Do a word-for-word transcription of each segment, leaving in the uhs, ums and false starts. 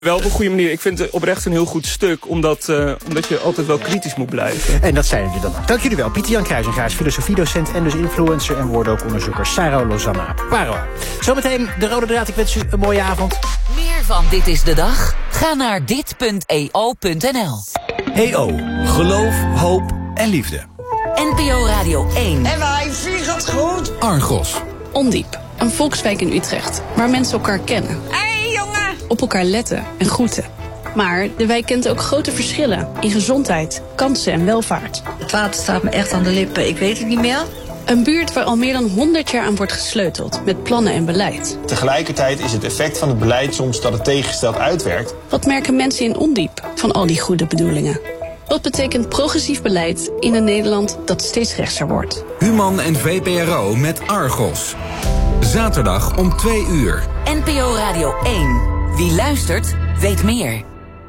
Wel op een goede manier. Ik vind het oprecht een heel goed stuk, omdat, uh, omdat je altijd wel kritisch moet blijven. En dat zijn jullie dan. Dank jullie wel. Pieter Jan Kruisingaars, filosofiedocent en dus influencer en woordookonderzoeker Sarah Lozanna Paroa. Zometeen de rode draad. Ik wens u een mooie avond. Meer van Dit is de Dag? Ga naar dit punt e o punt n l. E O. Geloof, hoop en liefde. N P O Radio één. En wij vliegen het goed. Argos. Ondiep, een volkswijk in Utrecht, waar mensen elkaar kennen. Hé, jongen! Op elkaar letten en groeten. Maar de wijk kent ook grote verschillen in gezondheid, kansen en welvaart. Het water staat me echt aan de lippen, ik weet het niet meer. Een buurt waar al meer dan honderd jaar aan wordt gesleuteld met plannen en beleid. Tegelijkertijd is het effect van het beleid soms dat het tegengesteld uitwerkt. Wat merken mensen in Ondiep van al die goede bedoelingen? Wat betekent progressief beleid in een Nederland dat steeds rechtser wordt? Human en V P R O met Argos. Zaterdag om twee uur. N P O Radio één. Wie luistert, weet meer.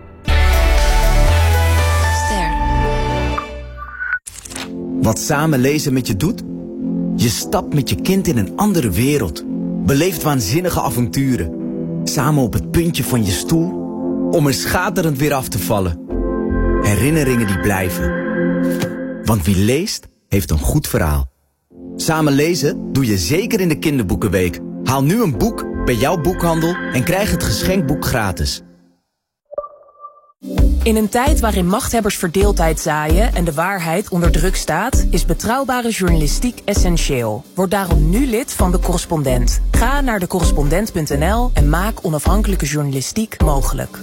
Ster. Wat samen lezen met je doet? Je stapt met je kind in een andere wereld. Beleeft waanzinnige avonturen. Samen op het puntje van je stoel, om er schaterend weer af te vallen. Herinneringen die blijven. Want wie leest, heeft een goed verhaal. Samen lezen doe je zeker in de kinderboekenweek. Haal nu een boek bij jouw boekhandel en krijg het geschenkboek gratis. In een tijd waarin machthebbers verdeeldheid zaaien en de waarheid onder druk staat, is betrouwbare journalistiek essentieel. Word daarom nu lid van De Correspondent. Ga naar de correspondent punt n l en maak onafhankelijke journalistiek mogelijk.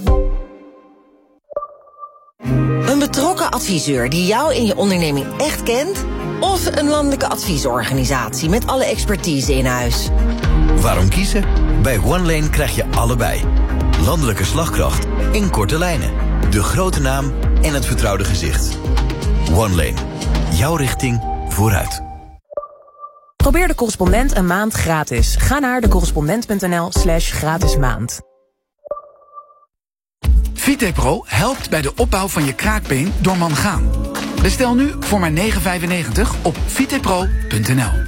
Een betrokken adviseur die jou en je onderneming echt kent? Of een landelijke adviesorganisatie met alle expertise in huis? Waarom kiezen? Bij OneLane krijg je allebei. Landelijke slagkracht en korte lijnen. De grote naam en het vertrouwde gezicht. OneLane. Jouw richting vooruit. Probeer De Correspondent een maand gratis. Ga naar de correspondent punt n l slash gratis maand. Vitepro helpt bij de opbouw van je kraakbeen door mangaan. Bestel nu voor maar negen vijfennegentig op vitepro punt n l.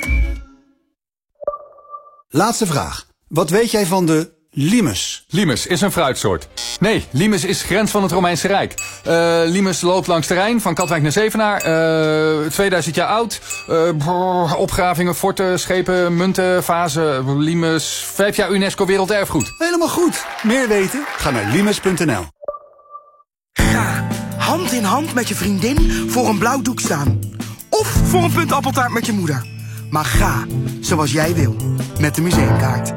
Laatste vraag. Wat weet jij van de limes? Limes is een fruitsoort. Nee, limes is grens van het Romeinse Rijk. Uh, limes loopt langs de Rijn, van Katwijk naar Zevenaar. Uh, tweeduizend jaar oud. Uh, brrr, opgravingen, forten, schepen, munten, vazen. Limes, vijf jaar UNESCO Werelderfgoed. Helemaal goed. Meer weten? Ga naar limes punt n l. Ga hand in hand met je vriendin voor een blauw doek staan. Of voor een puntappeltaart met je moeder. Maar ga zoals jij wil. Met de museumkaart.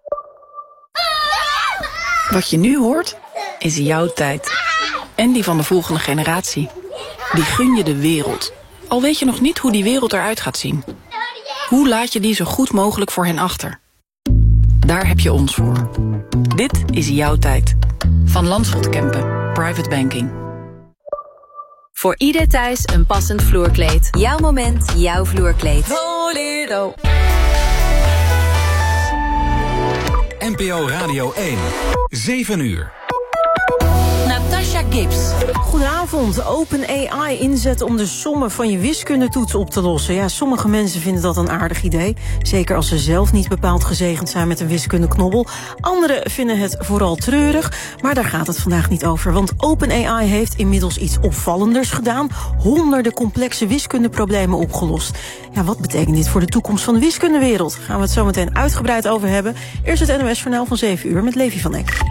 Wat je nu hoort, is jouw tijd. En die van de volgende generatie. Die gun je de wereld. Al weet je nog niet hoe die wereld eruit gaat zien. Hoe laat je die zo goed mogelijk voor hen achter? Daar heb je ons voor. Dit is jouw tijd. Van Landschot Kempen. Private Banking. Voor ieder thuis een passend vloerkleed. Jouw moment, jouw vloerkleed. Bolero. N P O Radio één. zeven uur. Natasha Gibbs. Goedenavond. OpenAI inzetten om de sommen van je wiskundetoets op te lossen. Ja, sommige mensen vinden dat een aardig idee. Zeker als ze zelf niet bepaald gezegend zijn met een wiskundeknobbel. Anderen vinden het vooral treurig. Maar daar gaat het vandaag niet over. Want OpenAI heeft inmiddels iets opvallenders gedaan. Honderden complexe wiskundeproblemen opgelost. Ja, wat betekent dit voor de toekomst van de wiskundewereld? Gaan we het zo meteen uitgebreid over hebben. Eerst het N O S-journaal van zeven uur met Levi van Eck.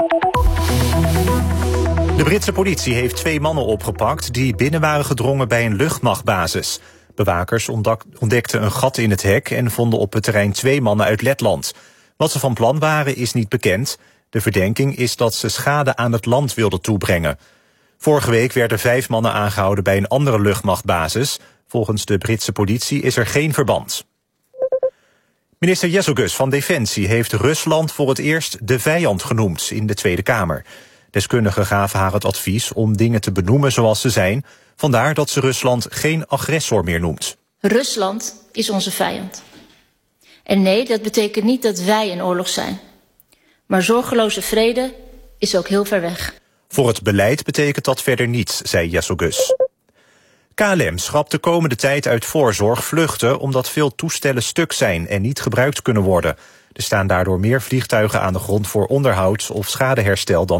De Britse politie heeft twee mannen opgepakt die binnen waren gedrongen bij een luchtmachtbasis. Bewakers ontdekten een gat in het hek en vonden op het terrein twee mannen uit Letland. Wat ze van plan waren is niet bekend. De verdenking is dat ze schade aan het land wilden toebrengen. Vorige week werden vijf mannen aangehouden bij een andere luchtmachtbasis. Volgens de Britse politie is er geen verband. Minister Jezelgus van Defensie heeft Rusland voor het eerst de vijand genoemd in de Tweede Kamer. Deskundigen gaven haar het advies om dingen te benoemen zoals ze zijn. Vandaar dat ze Rusland geen agressor meer noemt. Rusland is onze vijand. En nee, dat betekent niet dat wij in oorlog zijn. Maar zorgeloze vrede is ook heel ver weg. Voor het beleid betekent dat verder niets, zei Jezelgus. K L M schrapt de komende tijd uit voorzorg vluchten omdat veel toestellen stuk zijn en niet gebruikt kunnen worden. Er staan daardoor meer vliegtuigen aan de grond voor onderhoud of schadeherstel dan